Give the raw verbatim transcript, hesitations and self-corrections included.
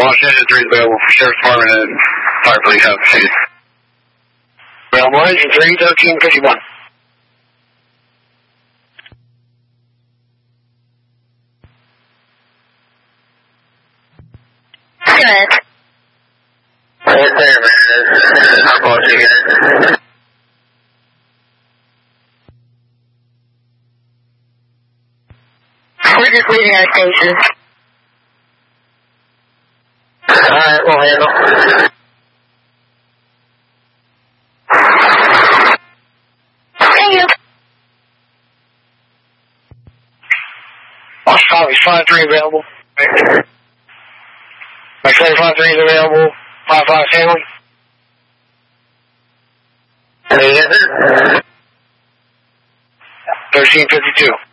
Washington three is available for Sheriff's Department and Fire Police out of the city. Available engine three, thirteen fifty-one. Good. Right there, man. I'll call you guys. We're just leaving our station. Alright, we'll handle. Thank you. Lost copies, five three available. My five three is available. five five handling. Any answer? thirteen fifty-two.